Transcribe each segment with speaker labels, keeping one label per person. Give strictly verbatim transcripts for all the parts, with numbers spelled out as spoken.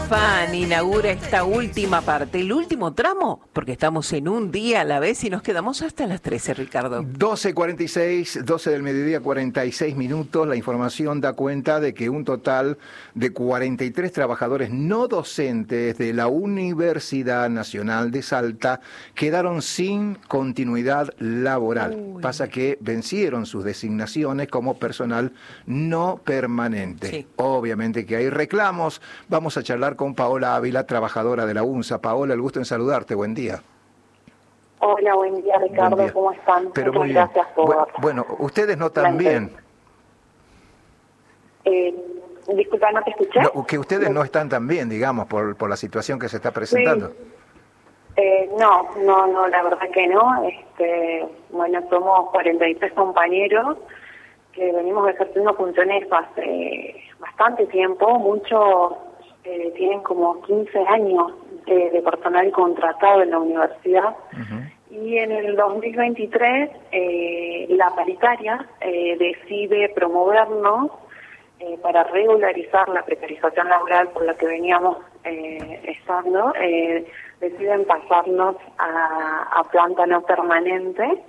Speaker 1: Fan inaugura esta última parte, el último tramo, porque estamos en un día a la vez y nos quedamos hasta las trece, Ricardo.
Speaker 2: doce cuarenta y seis, doce del mediodía, cuarenta y seis minutos. La información da cuenta de que un total de cuarenta y tres trabajadores no docentes de la Universidad Nacional de Salta quedaron sin continuidad laboral. Uy. Pasa que vencieron sus designaciones como personal no permanente. Sí. Obviamente que hay reclamos. Vamos a charlar con Paola Ávila, trabajadora de la UNSA. Paola, el gusto en saludarte. Buen día.
Speaker 3: Hola, buen día, Ricardo. Buen día. ¿Cómo están?
Speaker 2: Pero Muchas muy gracias bien. por... Bueno, ustedes no tan bien.
Speaker 3: Eh, disculpa, ¿no te escuché?
Speaker 2: No, que ustedes no están tan bien, digamos, por, por la situación que se está presentando.
Speaker 3: Sí. Eh, no, no, no, la verdad que no. Este, bueno, somos cuarenta y tres compañeros que venimos ejerciendo funciones hace bastante tiempo. Muchos eh, tienen como quince años de, de personal contratado en la universidad. Uh-huh. Y en el dos mil veintitrés eh, la paritaria eh, decide promovernos eh, para regularizar la precarización laboral por la que veníamos eh, estando. Eh, deciden pasarnos a, a planta no permanente,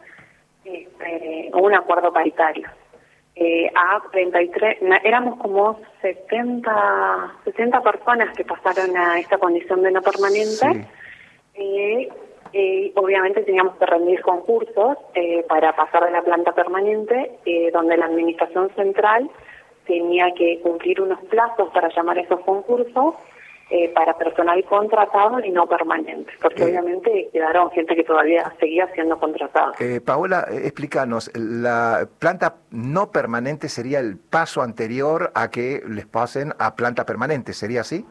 Speaker 3: este, un acuerdo paritario. Eh, a treinta y tres, éramos como setenta, sesenta personas que pasaron a esta condición de no permanente. Sí. Eh, eh, obviamente teníamos que rendir concursos eh, para pasar de la planta permanente, eh, donde la administración central tenía que cumplir unos plazos para llamar a esos concursos eh, para personal contratado y no permanente, porque eh, obviamente quedaron gente que todavía seguía siendo contratada.
Speaker 2: Eh, Paola, eh, explícanos, la planta no permanente sería el paso anterior a que les pasen a planta permanente, ¿sería así?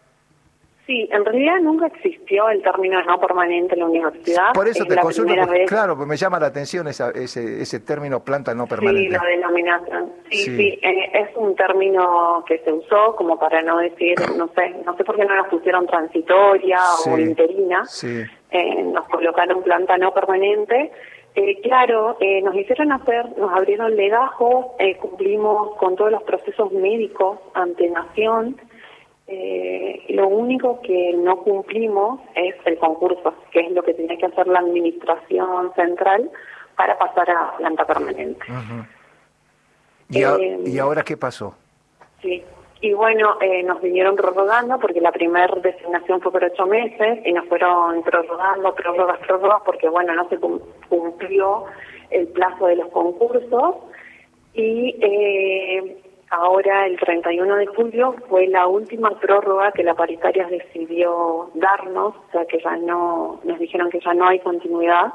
Speaker 3: Sí, en realidad nunca existió el término no permanente en la universidad.
Speaker 2: Por eso
Speaker 3: es
Speaker 2: te consulto, porque,
Speaker 3: vez...
Speaker 2: claro, pues me llama la atención esa, ese, ese término planta no permanente.
Speaker 3: Sí, la denominación. Sí, sí, sí eh, es un término que se usó como para no decir, no sé, no sé por qué no nos pusieron transitoria sí, o interina.
Speaker 2: Sí.
Speaker 3: Eh, nos colocaron planta no permanente. Eh, claro, eh, nos hicieron hacer, nos abrieron legajos, eh, cumplimos con todos los procesos médicos ante Nación. Eh, lo único que no cumplimos es el concurso, que es lo que tenía que hacer la administración central para pasar a planta permanente.
Speaker 2: Uh-huh. ¿Y, a, eh, ¿Y ahora qué pasó?
Speaker 3: Sí, y bueno, eh, nos vinieron prorrogando porque la primera designación fue por ocho meses y nos fueron prorrogando, prórrogas, prórrogas, porque bueno, no se cumplió el plazo de los concursos y... Eh, Ahora, el treinta y uno de julio, fue la última prórroga que la paritaria decidió darnos, o sea que ya no, nos dijeron que ya no hay continuidad,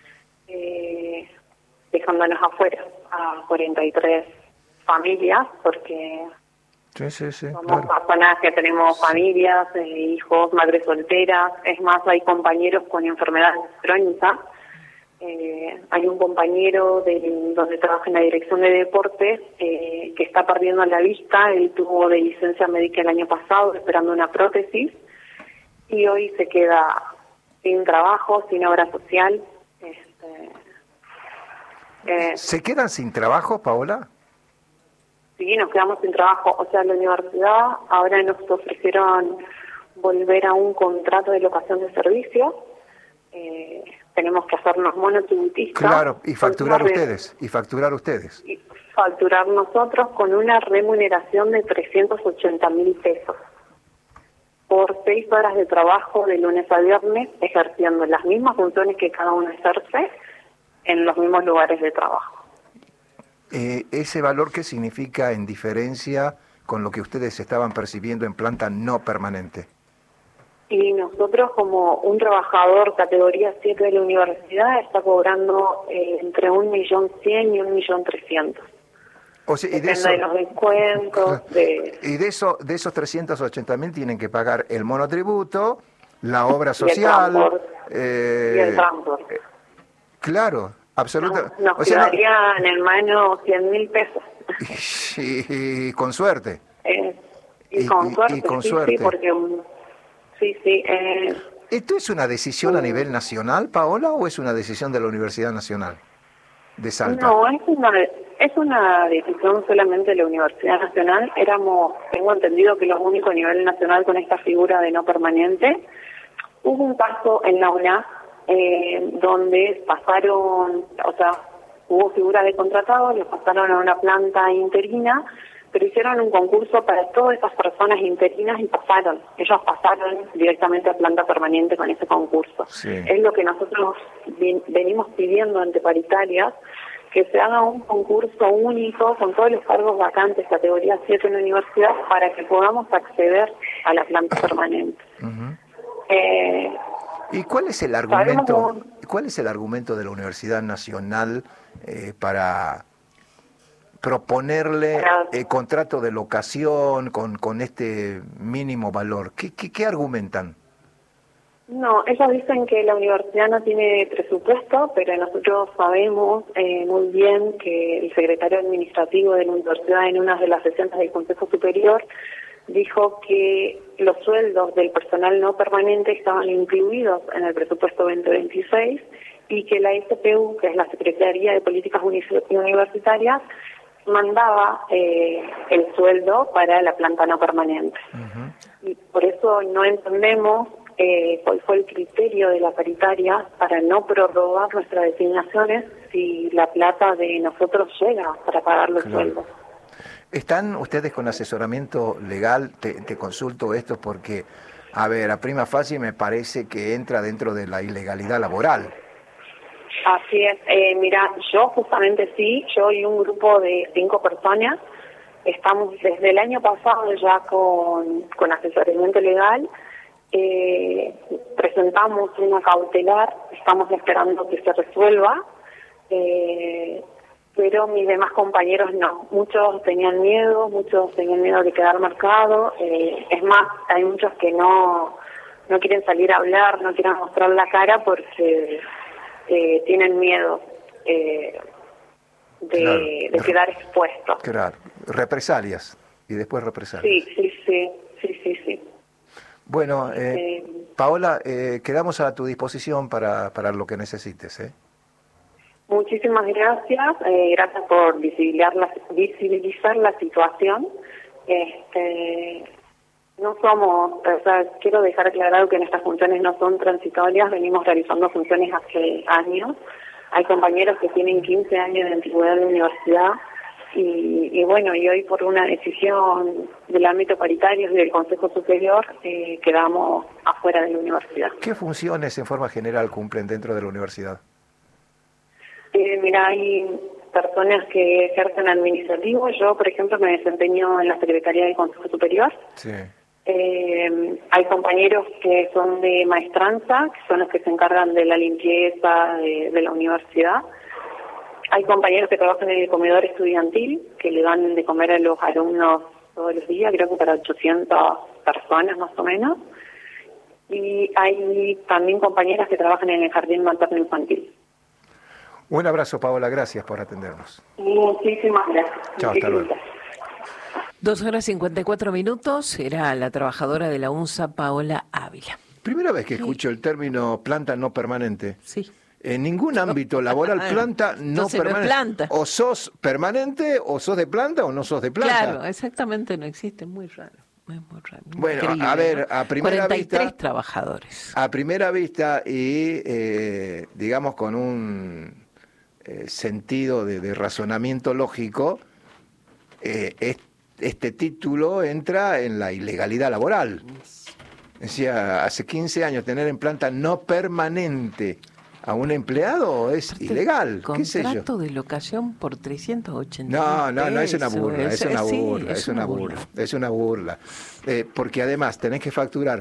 Speaker 3: eh, dejándonos afuera a cuarenta y tres familias, porque
Speaker 2: sí, sí, sí,
Speaker 3: somos
Speaker 2: claro.
Speaker 3: personas que tenemos familias, eh, hijos, madres solteras, es más, hay compañeros con enfermedades crónicas. Eh, hay un compañero de, donde trabaja en la dirección de deportes eh, que está perdiendo la vista. Él tuvo de licencia médica el año pasado esperando una prótesis y hoy se queda sin trabajo, sin obra social. Este,
Speaker 2: eh, ¿Se quedan sin trabajo, Paola?
Speaker 3: Sí, nos quedamos sin trabajo. O sea, la universidad ahora nos ofrecieron volver a un contrato de locación de servicios. Eh, tenemos que hacernos monotributistas.
Speaker 2: Claro, y facturar ustedes, y facturar ustedes.
Speaker 3: Y facturar nosotros con una remuneración de trescientos ochenta mil pesos por seis horas de trabajo de lunes a viernes, ejerciendo las mismas funciones que cada uno ejerce en los mismos lugares de trabajo.
Speaker 2: Eh, ¿Ese valor qué significa en diferencia con lo que ustedes estaban percibiendo en planta no permanente?
Speaker 3: Y nosotros, como un trabajador categoría siete de la universidad, está cobrando eh, entre un millón cien y un millón trescientos.
Speaker 2: O sea, y
Speaker 3: Depende
Speaker 2: de, eso,
Speaker 3: de los descuentos. De...
Speaker 2: Y de, eso, de esos trescientos ochenta mil tienen que pagar el monotributo, la obra social.
Speaker 3: Y el transporte.
Speaker 2: Eh,
Speaker 3: y el transporte.
Speaker 2: Eh, claro, absolutamente.
Speaker 3: Nos, nos
Speaker 2: o sea,
Speaker 3: quedarían no... en mano cien mil pesos.
Speaker 2: Y, y con suerte.
Speaker 3: Eh, y, y con suerte,
Speaker 2: y con
Speaker 3: sí,
Speaker 2: suerte.
Speaker 3: sí, porque... Sí, sí. Eh...
Speaker 2: ¿Esto es una decisión a nivel nacional, Paola, o es una decisión de la Universidad Nacional de Salta?
Speaker 3: No, es una, es una decisión solamente de la Universidad Nacional. Éramos, tengo entendido que lo único a nivel nacional con esta figura de no permanente. Hubo un caso en la U N A eh, donde pasaron, o sea, hubo figuras de contratados, los pasaron a una planta interina, pero hicieron un concurso para todas esas personas interinas y pasaron. Ellos pasaron directamente a planta permanente con ese concurso.
Speaker 2: Sí.
Speaker 3: Es lo que nosotros venimos pidiendo ante paritarias, que se haga un concurso único con todos los cargos vacantes, categoría siete en la universidad, para que podamos acceder a la planta permanente.
Speaker 2: Uh-huh.
Speaker 3: eh,
Speaker 2: ¿Y cuál es el argumento,
Speaker 3: cómo...
Speaker 2: cuál es el argumento de la Universidad Nacional eh, para proponerle el contrato de locación con, con este mínimo valor? ¿Qué, qué, qué argumentan?
Speaker 3: No, ellos dicen que la universidad no tiene presupuesto, pero nosotros sabemos eh, muy bien que el secretario administrativo de la universidad en una de las sesiones del Consejo Superior dijo que los sueldos del personal no permanente estaban incluidos en el presupuesto veinte veintiséis y que la S P U, que es la Secretaría de Políticas Universitarias, mandaba eh, el sueldo para la planta no permanente. Uh-huh. Y por eso no entendemos eh, cuál fue el criterio de la paritaria para no prorrogar nuestras designaciones si la plata de nosotros llega para pagar los claro. sueldos.
Speaker 2: ¿Están ustedes con asesoramiento legal? Te, te consulto esto porque, a ver, a prima facie me parece que entra dentro de la ilegalidad laboral.
Speaker 3: Así es. Eh, mira, yo justamente sí, yo y un grupo de cinco personas estamos desde el año pasado ya con, con asesoramiento legal. Eh, presentamos una cautelar, estamos esperando que se resuelva. Eh, pero mis demás compañeros no. Muchos tenían miedo, muchos tenían miedo de quedar marcados. Eh, es más, hay muchos que no no quieren salir a hablar, no quieren mostrar la cara porque eh, tienen miedo eh, de, claro. de quedar expuestos.
Speaker 2: Claro, represalias y después represalias.
Speaker 3: Sí, sí, sí, sí, sí, sí.
Speaker 2: Bueno, eh, eh, Paola, eh, quedamos a tu disposición para, para lo que necesites, ¿eh?
Speaker 3: Muchísimas gracias, eh, gracias por visibilizar la, visibilizar la situación. Este, no somos, o sea, quiero dejar aclarado que nuestras funciones no son transitorias, venimos realizando funciones hace años. Hay compañeros que tienen quince años de antigüedad en la universidad y, y bueno, y hoy por una decisión del ámbito paritario y del Consejo Superior eh, quedamos afuera de la universidad.
Speaker 2: ¿Qué funciones en forma general cumplen dentro de la universidad?
Speaker 3: Eh, mira, hay personas que ejercen administrativo. Yo, por ejemplo, me desempeño en la Secretaría del Consejo Superior.
Speaker 2: Sí.
Speaker 3: Eh, hay compañeros que son de maestranza, que son los que se encargan de la limpieza de, de la universidad. Hay compañeros que trabajan en el comedor estudiantil, que le dan de comer a los alumnos todos los días, creo que para ochocientas personas más o menos. Y hay también compañeras que trabajan en el jardín materno infantil.
Speaker 2: Un abrazo, Paola, gracias por atendernos.
Speaker 3: Muchísimas gracias.
Speaker 2: Chao, hasta luego.
Speaker 1: Dos horas cincuenta y cuatro minutos, era la trabajadora de la UNSA, Paola Ávila.
Speaker 2: Primera vez que
Speaker 1: ¿Qué?
Speaker 2: escucho el término planta no permanente.
Speaker 1: Sí.
Speaker 2: En ningún ámbito laboral, planta no
Speaker 1: Entonces
Speaker 2: permanente.
Speaker 1: No es planta.
Speaker 2: O sos permanente, o sos de planta, o no sos de planta.
Speaker 1: Claro, exactamente, no existe, muy raro. Es muy raro.
Speaker 2: Bueno,
Speaker 1: Increíble,
Speaker 2: a ver,
Speaker 1: ¿no?
Speaker 2: a primera
Speaker 1: cuarenta y tres
Speaker 2: vista,
Speaker 1: trabajadores.
Speaker 2: A primera vista y, eh, digamos, con un eh, sentido de, de razonamiento lógico, eh, es, este título entra en la ilegalidad laboral. Decía, hace quince años tener en planta no permanente a un empleado es Aparte, ilegal, qué sé yo.
Speaker 1: Contrato de locación por trescientos ochenta.
Speaker 2: No, no, no, es una burla, es, es una burla,
Speaker 1: sí,
Speaker 2: es, una burla, burla, es una burla. Eh, porque además tenés que facturar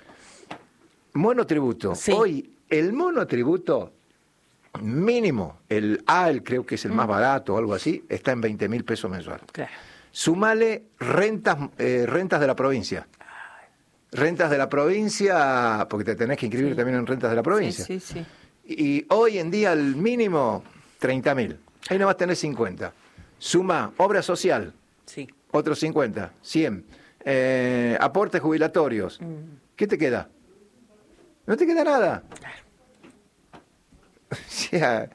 Speaker 2: monotributo. Sí. Hoy el monotributo mínimo, el A, el creo que es el mm. más barato o algo así, está en veinte mil pesos mensuales. Claro. Sumale rentas, eh, rentas de la provincia. Rentas de la provincia, porque te tenés que inscribir sí. también en rentas de la provincia.
Speaker 1: Sí, sí, sí.
Speaker 2: Y hoy en día el mínimo, treinta mil. Ahí nomás tenés cincuenta. Suma obra social,
Speaker 1: sí.
Speaker 2: otros cincuenta, cien. Eh, aportes jubilatorios. Mm. ¿Qué te queda? No te queda nada. Claro. O sea,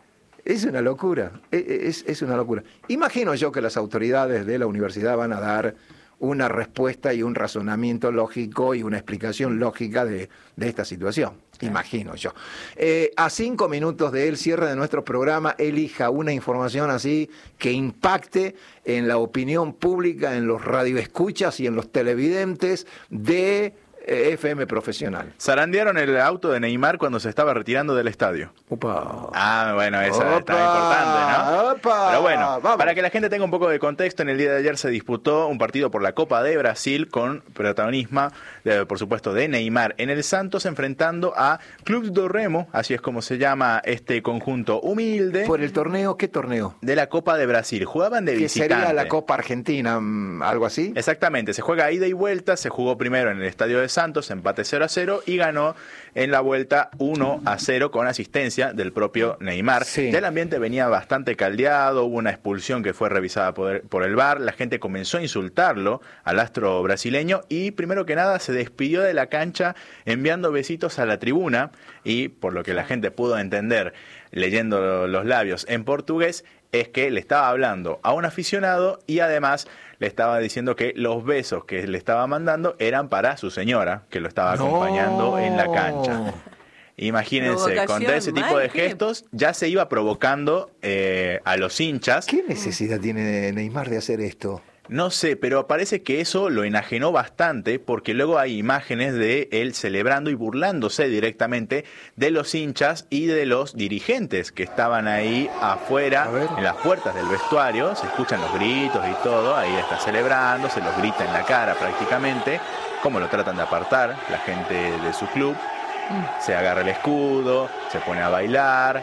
Speaker 2: Es una locura, es, es una locura. Imagino yo que las autoridades de la universidad van a dar una respuesta y un razonamiento lógico y una explicación lógica de, de esta situación. Imagino yo. Eh, a cinco minutos del cierre de nuestro programa, elija una información así que impacte en la opinión pública, en los radioescuchas y en los televidentes de eh, F M Profesional.
Speaker 4: Zarandearon el auto de Neymar cuando se estaba retirando del estadio.
Speaker 2: Opa.
Speaker 4: Ah, bueno, esa
Speaker 2: Opa.
Speaker 4: está importante, ¿no?
Speaker 2: Opa.
Speaker 4: Pero bueno,
Speaker 2: Vamos.
Speaker 4: para que la gente tenga un poco de contexto, en el día de ayer se disputó un partido por la Copa de Brasil con protagonismo, de, por supuesto, de Neymar en el Santos, enfrentando a Club do Remo, así es como se llama este conjunto humilde.
Speaker 2: ¿Por el torneo? ¿Qué torneo?
Speaker 4: De la Copa de Brasil. Jugaban de
Speaker 2: Que
Speaker 4: visitante.
Speaker 2: sería la Copa Argentina, algo así.
Speaker 4: Exactamente, se juega ida y vuelta, se jugó primero en el estadio de Santos, empate cero a cero, y ganó en la vuelta uno a cero con asistencia del propio Neymar.
Speaker 2: Sí.
Speaker 4: Ya el ambiente venía bastante caldeado, hubo una expulsión que fue revisada por, por el V A R, la gente comenzó a insultarlo al astro brasileño y primero que nada se despidió de la cancha enviando besitos a la tribuna y por lo que la gente pudo entender leyendo los labios en portugués es que le estaba hablando a un aficionado y además le estaba diciendo que los besos que le estaba mandando eran para su señora, que lo estaba acompañando
Speaker 2: No.
Speaker 4: en la cancha. Imagínense, con
Speaker 1: Provocación
Speaker 4: ese tipo
Speaker 1: mal,
Speaker 4: de
Speaker 1: ¿qué?
Speaker 4: gestos ya se iba provocando eh, a los hinchas.
Speaker 2: ¿Qué necesidad tiene Neymar de hacer esto?
Speaker 4: No sé, pero parece que eso lo enajenó bastante porque luego hay imágenes de él celebrando y burlándose directamente de los hinchas y de los dirigentes que estaban ahí afuera,
Speaker 2: A ver.
Speaker 4: en las puertas del vestuario. Se escuchan los gritos y todo, ahí está celebrando, se los grita en la cara prácticamente, cómo lo tratan de apartar la gente de su club. Se agarra el escudo, se pone a bailar.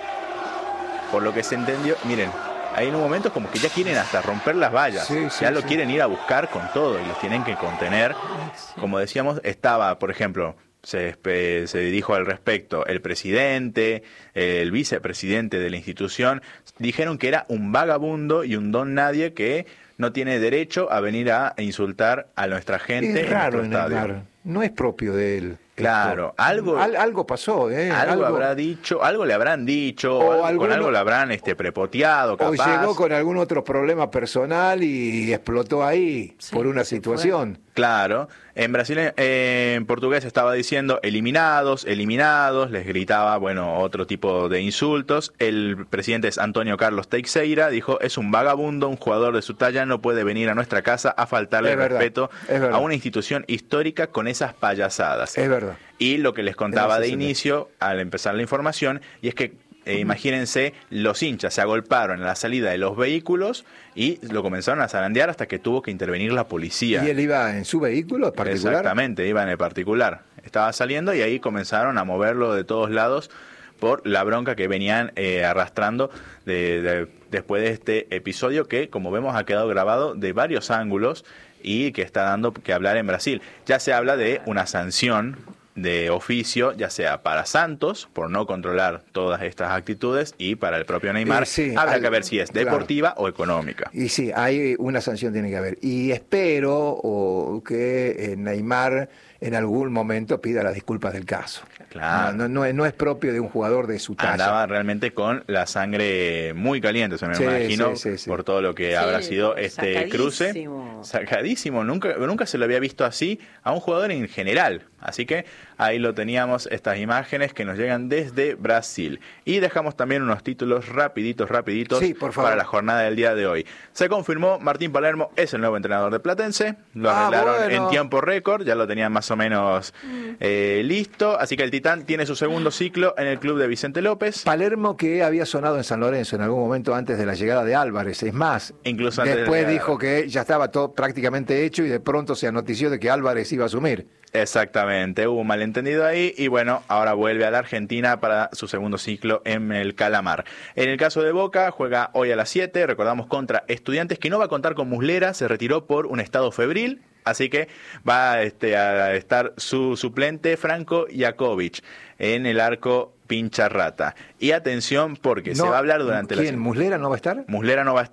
Speaker 4: Por lo que se entendió, miren, ahí en un momento es como que ya quieren hasta romper las vallas,
Speaker 2: Sí, sí,
Speaker 4: ya lo
Speaker 2: sí.
Speaker 4: quieren ir a buscar con todo y los tienen que contener. Como decíamos, estaba, por ejemplo, se, espe- se dijo al respecto, el presidente, el vicepresidente de la institución, dijeron que era un vagabundo y un don nadie que no tiene derecho a venir a insultar a nuestra gente
Speaker 2: Es
Speaker 4: en
Speaker 2: raro
Speaker 4: nuestro estadio.
Speaker 2: Neymar, no es propio de él.
Speaker 4: Claro,
Speaker 2: esto.
Speaker 4: algo-
Speaker 2: Al- algo pasó, ¿eh?
Speaker 4: Algo, habrá dicho, algo le habrán dicho,
Speaker 2: O
Speaker 4: algo- con
Speaker 2: alguno-
Speaker 4: algo le habrán este prepoteado,
Speaker 2: O
Speaker 4: capaz.
Speaker 2: llegó con algún otro problema personal y explotó ahí
Speaker 1: Sí,
Speaker 2: por una
Speaker 1: se
Speaker 2: situación.
Speaker 4: Claro, en Brasil, eh, en portugués estaba diciendo eliminados, eliminados, les gritaba, bueno, otro tipo de insultos. El presidente es Antonio Carlos Teixeira, dijo, es un vagabundo, un jugador de su talla no puede venir a nuestra casa a faltarle
Speaker 2: Es verdad,
Speaker 4: respeto
Speaker 2: es verdad.
Speaker 4: a una institución histórica con esas payasadas.
Speaker 2: Es verdad.
Speaker 4: Y lo que les contaba
Speaker 2: Eso
Speaker 4: de
Speaker 2: sí, sí.
Speaker 4: inicio, al empezar la información, y es que eh, imagínense, los hinchas se agolparon en la salida de los vehículos y lo comenzaron a zarandear hasta que tuvo que intervenir la policía.
Speaker 2: ¿Y él iba en su vehículo particular?
Speaker 4: Exactamente, iba en el particular. Estaba saliendo y ahí comenzaron a moverlo de todos lados por la bronca que venían eh, arrastrando de, de- después de este episodio que, como vemos, ha quedado grabado de varios ángulos y que está dando que hablar en Brasil. Ya se habla de una sanción de oficio, ya sea para Santos, por no controlar todas estas actitudes, y para el propio Neymar.
Speaker 2: Eh, sí,
Speaker 4: Habrá
Speaker 2: al-
Speaker 4: que ver si es
Speaker 2: claro.
Speaker 4: deportiva o económica.
Speaker 2: Y sí, hay una sanción tiene que haber. Y espero o, que eh, Neymar en algún momento pida las disculpas del caso.
Speaker 4: Claro.
Speaker 2: No, no, no es, no es propio de un jugador de su talla.
Speaker 4: Andaba realmente con la sangre muy caliente, se me
Speaker 2: Sí,
Speaker 4: imagino,
Speaker 2: sí, sí, sí.
Speaker 4: por todo lo que
Speaker 1: Sí,
Speaker 4: habrá sido este
Speaker 1: sacadísimo.
Speaker 4: cruce. Sacadísimo, nunca, nunca se lo había visto así a un jugador en general. Así que ahí lo teníamos, estas imágenes que nos llegan desde Brasil. Y dejamos también unos títulos rapiditos, rapiditos
Speaker 2: Sí, por favor.
Speaker 4: para la jornada del día de hoy. Se confirmó, Martín Palermo es el nuevo entrenador de Platense. Lo
Speaker 2: Ah,
Speaker 4: arreglaron
Speaker 2: bueno.
Speaker 4: en tiempo récord, ya lo tenían más o menos eh, listo. Así que el Titán tiene su segundo ciclo en el club de Vicente López.
Speaker 2: Palermo, que había sonado en San Lorenzo en algún momento antes de la llegada de Álvarez. Es más,
Speaker 4: Incluso antes de
Speaker 2: después
Speaker 4: la llegada.
Speaker 2: dijo que ya estaba todo prácticamente hecho y de pronto se anotició de que Álvarez iba a asumir.
Speaker 4: Exactamente, hubo un malentendido ahí y bueno, ahora vuelve a la Argentina para su segundo ciclo en el Calamar. En el caso de Boca, juega hoy a las siete, recordamos, contra Estudiantes, que no va a contar con Muslera, se retiró por un estado febril, así que va este, a estar su suplente Franco Jakovic en el arco Pincharrata. Y atención porque se
Speaker 2: No,
Speaker 4: va a hablar durante
Speaker 2: ¿Quién?
Speaker 4: la...
Speaker 2: ¿Muslera no va a estar?
Speaker 4: Muslera no va a estar.
Speaker 2: ¿Por?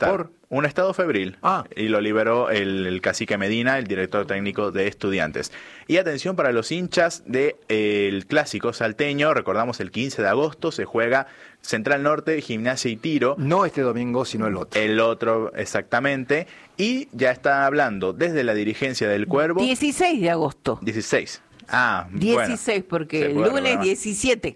Speaker 4: un estado febril.
Speaker 2: Ah.
Speaker 4: Y lo liberó el, el cacique Medina, el director técnico de Estudiantes. Y atención para los hinchas del de, clásico salteño. Recordamos el quince de agosto se juega Central Norte, Gimnasia y Tiro.
Speaker 2: No este domingo, sino el otro.
Speaker 4: El otro, exactamente. Y ya está hablando desde la dirigencia del Cuervo.
Speaker 1: dieciséis de agosto.
Speaker 4: dieciséis. Ah,
Speaker 1: dieciséis,
Speaker 4: bueno,
Speaker 1: porque el
Speaker 4: puede
Speaker 1: lunes
Speaker 4: recordar.
Speaker 1: diecisiete.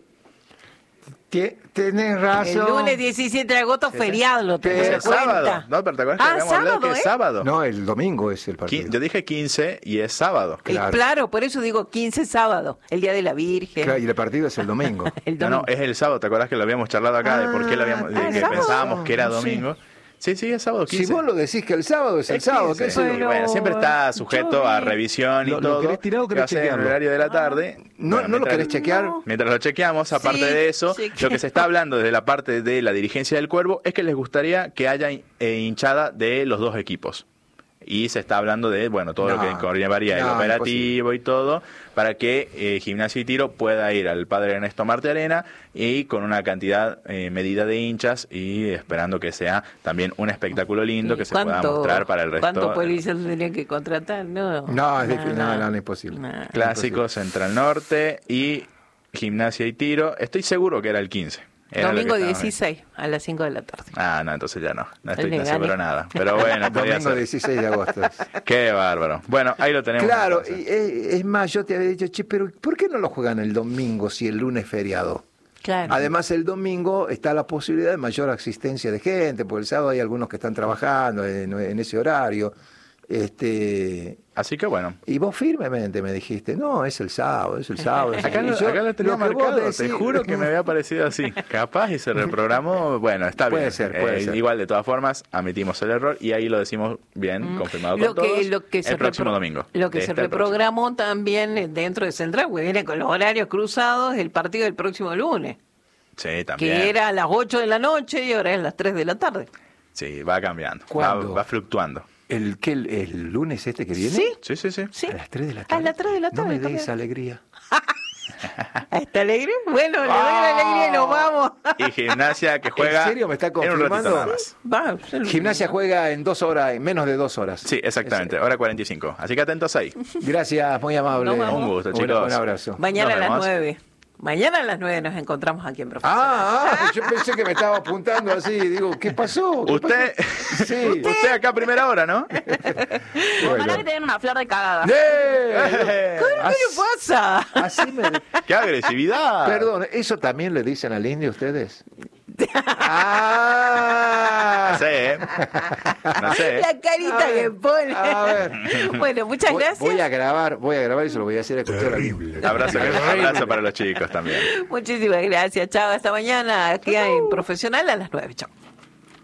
Speaker 2: Tenés razón.
Speaker 1: El lunes diecisiete de agosto, feriado, lo tengo
Speaker 2: Pero
Speaker 1: en
Speaker 4: Es sábado.
Speaker 1: cuenta.
Speaker 4: No, pero te acuerdas que
Speaker 1: Ah,
Speaker 4: habíamos hablado
Speaker 1: sábado,
Speaker 4: que
Speaker 1: ¿eh?
Speaker 4: es sábado.
Speaker 2: No, el domingo es el
Speaker 4: Qui-
Speaker 2: partido.
Speaker 4: Yo dije quince y es sábado.
Speaker 1: Eh,
Speaker 2: Claro.
Speaker 1: Claro, por eso digo quince sábado, el día de la Virgen.
Speaker 2: Claro, y el partido es el domingo.
Speaker 1: El
Speaker 4: No, no,
Speaker 1: domingo.
Speaker 4: es el sábado. ¿Te acuerdas que lo habíamos charlado acá de por qué lo habíamos, de
Speaker 1: Ah,
Speaker 4: que
Speaker 1: ¿sábado?
Speaker 4: pensábamos que era
Speaker 2: Sí.
Speaker 4: domingo? Sí, sí, es sábado quince.
Speaker 2: Si vos lo decís que el sábado es el
Speaker 4: Es
Speaker 2: sábado,
Speaker 4: quince.
Speaker 2: ¿qué sé yo?
Speaker 1: Pero-
Speaker 4: Bueno, siempre está sujeto
Speaker 1: yo
Speaker 4: a
Speaker 1: vi-
Speaker 4: revisión y
Speaker 2: ¿Lo- lo
Speaker 4: todo.
Speaker 2: querés tirar o
Speaker 4: que va
Speaker 2: querés
Speaker 4: a ser en el
Speaker 2: chequearlo?
Speaker 4: horario de la tarde.
Speaker 2: No,
Speaker 4: Bueno,
Speaker 2: no lo
Speaker 4: mientras-
Speaker 2: querés chequear.
Speaker 1: No.
Speaker 4: Mientras lo chequeamos, aparte
Speaker 1: Sí,
Speaker 4: de eso,
Speaker 1: sí.
Speaker 4: lo que se está hablando desde la parte de la dirigencia del Cuervo es que les gustaría que haya eh, hinchada de los dos equipos. Y se está hablando de, bueno, todo
Speaker 2: No,
Speaker 4: lo que conllevaría el
Speaker 2: no,
Speaker 4: operativo y todo, para que eh, Gimnasia y Tiro pueda ir al Padre Ernesto Marte Arena y con una cantidad eh, medida de hinchas y esperando que sea también un espectáculo lindo que se pueda
Speaker 1: ¿Cuánto-
Speaker 4: mostrar para el resto.
Speaker 1: ¿Cuántos policías tendrían que contratar? No,
Speaker 2: No, es
Speaker 1: Nah,
Speaker 2: difícil, no, no, no es posible.
Speaker 1: nah.
Speaker 4: Clásico Central Norte y Gimnasia y Tiro. Estoy seguro que era el quince. Era lo que
Speaker 1: Domingo
Speaker 4: estaba-
Speaker 1: dieciséis a las cinco de la tarde.
Speaker 4: Ah, no, entonces ya no. No estoy
Speaker 1: Le
Speaker 4: tan seguro
Speaker 1: gané.
Speaker 4: nada. Pero bueno, podía
Speaker 2: Domingo
Speaker 4: ser.
Speaker 2: dieciséis de agosto.
Speaker 4: Qué bárbaro. Bueno, ahí lo tenemos.
Speaker 2: Claro,
Speaker 4: entonces.
Speaker 2: y, eh, es más, yo te había dicho, che, pero ¿por qué no lo juegan el domingo si el lunes es feriado?
Speaker 1: Claro.
Speaker 2: Además, el domingo está la posibilidad de mayor asistencia de gente, porque el sábado hay algunos que están trabajando en, en ese horario. Este,
Speaker 4: Así que bueno.
Speaker 2: y vos firmemente me dijiste, no, es el sábado, es el sábado. es el
Speaker 4: Acá,
Speaker 2: sábado".
Speaker 4: lo,
Speaker 2: Y yo,
Speaker 4: acá lo tenía
Speaker 2: lo que vos
Speaker 4: marcado, te
Speaker 2: decís-
Speaker 4: juro que me había parecido así. Capaz y se reprogramó. Bueno, está
Speaker 2: Puede
Speaker 4: bien.
Speaker 2: ser, puede
Speaker 4: Eh,
Speaker 2: ser.
Speaker 4: Igual, de todas formas, admitimos el error y ahí lo decimos bien, confirmado con
Speaker 1: Lo que,
Speaker 4: todos.
Speaker 1: lo que se
Speaker 4: el próximo
Speaker 1: repro-
Speaker 4: domingo.
Speaker 1: Lo que
Speaker 4: De
Speaker 1: se
Speaker 4: este al próximo.
Speaker 1: reprogramó también dentro de Central, porque viene con los horarios cruzados el partido del próximo lunes,
Speaker 4: Sí, también.
Speaker 1: que era a las ocho de la noche y ahora es a las tres de la tarde.
Speaker 4: Sí, va cambiando. Va,
Speaker 2: ¿Cuándo?
Speaker 4: va fluctuando.
Speaker 2: ¿El, qué, el, el lunes este que viene?
Speaker 1: Sí,
Speaker 4: Sí, sí, sí.
Speaker 1: sí.
Speaker 2: A las tres de la
Speaker 1: A
Speaker 2: tarde.
Speaker 1: las tres de la tarde.
Speaker 2: No me
Speaker 1: cambia.
Speaker 2: des alegría.
Speaker 1: ¿Está alegre? Bueno, le doy la alegría y nos vamos.
Speaker 4: Y Gimnasia que juega
Speaker 2: ¿En serio me está
Speaker 4: en un ratito
Speaker 2: confirmando?
Speaker 4: nada más.
Speaker 1: Va, el-
Speaker 2: Gimnasia juega en dos horas, en menos de dos horas.
Speaker 4: Sí, exactamente. Hora cuarenta y cinco. Así que atentos ahí.
Speaker 2: Gracias, muy amable.
Speaker 1: Nos vamos.
Speaker 4: Un gusto,
Speaker 2: Un-
Speaker 4: chicos.
Speaker 2: Un abrazo.
Speaker 1: Mañana
Speaker 4: Nos
Speaker 1: a las
Speaker 4: vemos.
Speaker 1: nueve. Mañana a las nueve nos encontramos aquí en Profesional.
Speaker 2: Ah, ah, yo pensé que me estaba apuntando así. Digo, ¿qué pasó? ¿Qué
Speaker 4: Usted,
Speaker 2: pasó? Sí.
Speaker 4: usted acá a primera hora, ¿no?
Speaker 5: Ojalá que te den una flor de cagada.
Speaker 2: ¡Eh!
Speaker 1: ¿Qué le pasa?
Speaker 2: Así me...
Speaker 4: ¡Qué agresividad!
Speaker 2: Perdón, ¿eso también le dicen al indio ustedes? Ah.
Speaker 4: No sé, ¿eh? No sé.
Speaker 1: La carita
Speaker 2: A ver,
Speaker 1: que pone.
Speaker 2: a ver.
Speaker 1: Bueno, muchas
Speaker 2: Voy-
Speaker 1: gracias.
Speaker 2: Voy a grabar, voy a grabar y se lo voy a hacer escuchar a
Speaker 4: Abrazo, abrazo para los chicos también.
Speaker 1: Muchísimas gracias. Chao, hasta mañana aquí en Profesional a las nueve. Chao.